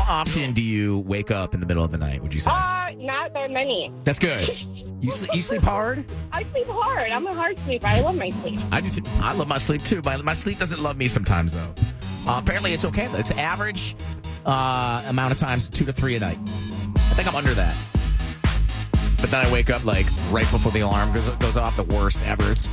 often do you wake up in the middle of the night, would you say? Not that many. That's good. You sleep hard? I sleep hard. I'm a hard sleeper. I love my sleep. I do too. I love my sleep too. My sleep doesn't love me sometimes though. Apparently it's okay. It's average amount of times, 2 to 3 a night. I think I'm under that. But then I wake up like right before the alarm goes off, the worst ever. It's